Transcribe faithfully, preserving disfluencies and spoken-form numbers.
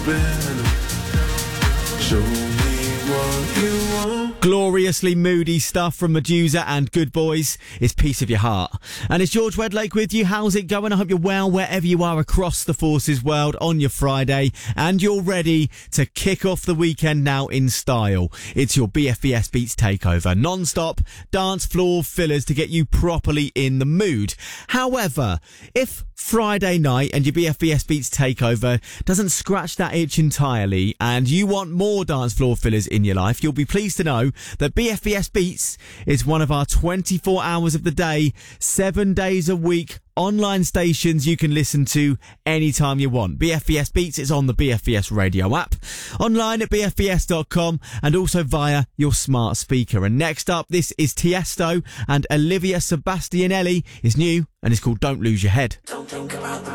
Show me what you want. Gloriously moody stuff from Medusa and Good Boys is Piece of Your Heart. And it's George Wedlake with you. How's it going? I hope you're well wherever you are across the Forces world on your Friday, and you're ready to kick off the weekend now in style. It's your B F B S Beats Takeover. Non-stop dance floor fillers to get you properly in the mood. However, if Friday night and your B F B S Beats Takeover doesn't scratch that itch entirely and you want more dance floor fillers in your life, you'll be pleased to know that B F B S Beats is one of our twenty-four hours of the day, seven days a week online stations you can listen to anytime you want. B F B S Beats is on the B F B S radio app, online at b f b s dot com, and also via your smart speaker. And next up, this is Tiesto and Olivia Sebastianelli. Is new and it's called Don't Lose Your Head. Don't think about